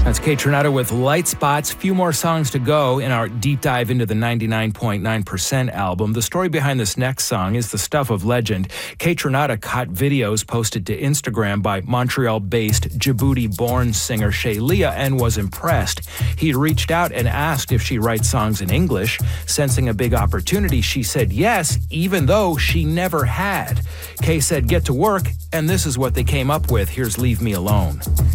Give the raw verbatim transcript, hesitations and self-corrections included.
That's Kate Trinata with Light Spots. Few more songs to go in our deep dive into the ninety-nine point nine percent album. The story behind this next song is the stuff of legend. Kate Trinata caught videos posted to Instagram by Montreal-based, Djibouti-born singer Shay Leah and was impressed. He reached out and asked if she writes songs in English. Sensing a big opportunity, she said yes, even though she never had. Kay said, "Get to work," and this is what they came up with. Here's Leave Me Alone.